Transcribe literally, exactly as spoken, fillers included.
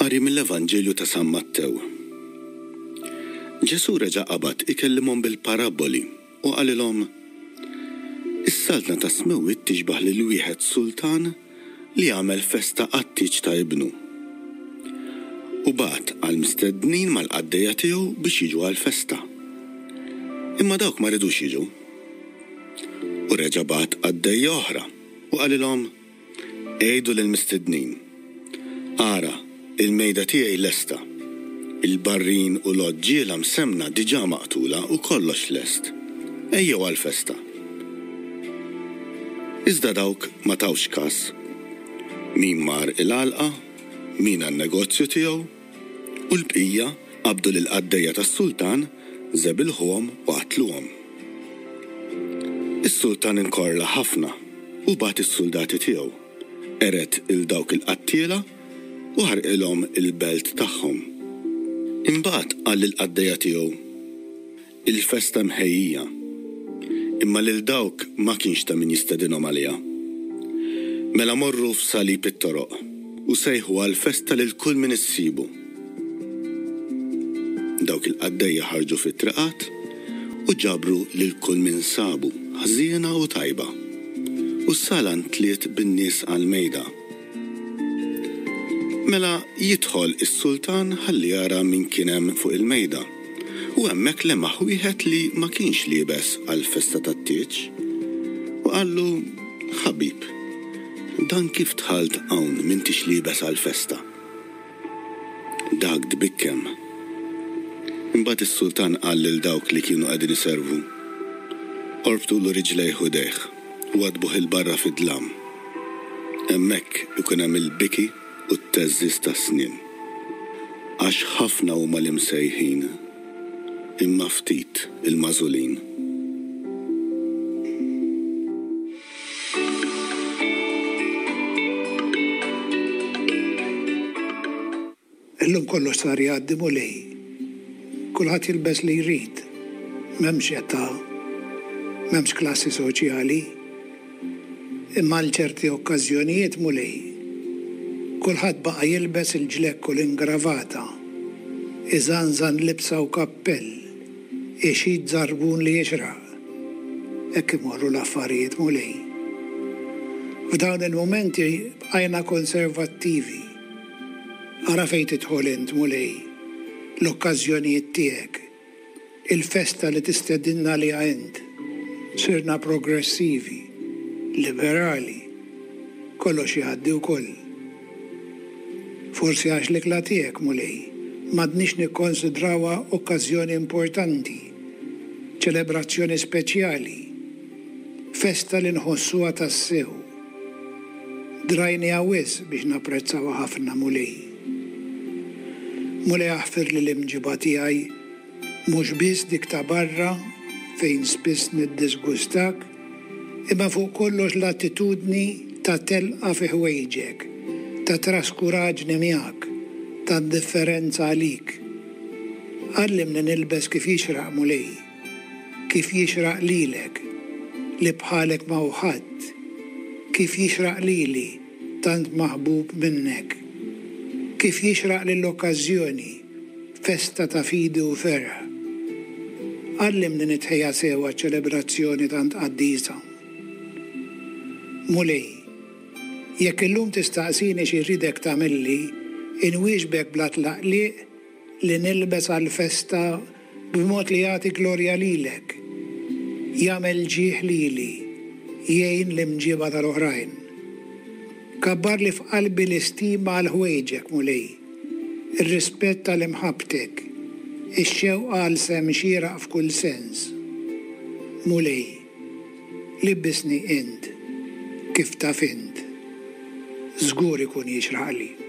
Qari mill-Evanġelju ta' San Mattew. Ġesu reġa' qabad ikellimhom bil-paraboli u qalilhom: Is-saltna ta' smewit tixbaħ lil wieħed sultan li għamel festa għat-tieġ ta' ibnu. U bagħat għal mistednin mal-qaddejja tiegħu biex jiġu għall-festa. Imma dawk ma ridux jiġu. U reġa' bagħat qaddejja oħra u qalilhom: Għejdu lill-mistednin: Ara, il-mejda tiegħi lesta, il-barrin u l-oġġiela msemna diġà maqtula u kollox lest. Ejjew għall-festa. Iżda dawk ma tawx każ. Min mar il-għalqa, min għan-negozju tiegħu, u l-bqija qabdu lill-qaddejja tas-sultan, żebilħuhom u qatluhom. Is-sultan inkorla ħafna u bagħat is-soldati tiegħu, eret il-dawk il-qattiela u ħarqilhom il-belt tagħhom. Imbagħad qal lill-qaddejja tiegħu: Il-festa mħejjija, imma lil dawk ma kienx ta' min jistedinhom għaliha. Mela morru f'salib it-toroq u sejħu għall-festa lil kull min issibu. Dawk il-qaddejja ħarġu fit-triqat u ġabru lil kull min sabu, ħżiena u tajba. U s-sala ntliet bin-nies għall-mejda. Mela jidħol is-sultan ħalli jara min kien hemm fuq il-mejda. U hemmhekk lemaħ wieħed li ma kienx liebes għall-festa tat-tieġ. U qallu: Ħabib, dan kif tħalt hawn m'intix liebes għall-festa? Dak dbikkem. Imbagħad is-sultan qal lil dawk li kienu qegħdin iservu: Orbtulu riġlejh u dejh u għadbuh il-barra fid-dlam. Hemmhekk ikun hemm il-biki u t-teżżis ta' snin. Għax ħafna huma l-imsejħin, imma ftit il-magħżulin. Illum kollox sar jgħaddi mulej. Kulħadd jilbes li jrid. M'hemmx età, m'hemmx klassi soċjali, imma l-ċerti okkażjonijiet mulej. Kulħadd baqa' jilbes il-ġlekk u l-ingravata, iżanżan libsa u kappell, ixid żarbun li jixraq. Hekk imorru l-affarijiet mulej. F'dawn il-momenti bqajna konservattivi. Ara fejn tidħol int mulej, l-okkażjonijiet tiegħek, il-festa li tistedinna liha int. Sirna progressivi, liberali, kollox jgħaddi wkoll. Forsi għax l-ikla tiegħek mulej, m'għadniex nikkonsidrawha okkażjoni importanti, ċelebrazzjoni speċjali, festa li nħossuha tassew. Drajniha wisq biex napprezzawha ħafna mulej. Mulej aħfir li l-imġiba tiegħi mhux biss dik ta' barra fejn spiss niddisgustak, imma fuq kollox l-attitudni ta' telqa fi ħwejġek, ta' traskuraġni miegħek, ta' differenza għalik. Għallimni nilbes kif jixraq mulej, kif jixraq lilek, li bħalek ma' ħadd, kif jixraq lili, tant maħbub minnek, kif jixraq lill-okkażjoni, festa ta' fidi u ferħ. Għallimni nitħejja sewa ċelebrazzjoni tant qaddisa. Mulej, jekk illum tistaqsini xi rridek tagħmilli, inwieġbek bla tlaqliq li nilbes għall-festa b'mod li jagħti glorja lilek, jagħmel ġieħ lili, jgħin l-imġiba tal-oħrajn. Kabbar li f'qalbi l-istima għal ħwejġek mulej, ir-rispett tal-imħabtek, ix-xewqa għal sem xieraq f'kull sens. Mulej, libbisni int kif taf int, żgur ikun jixraq li.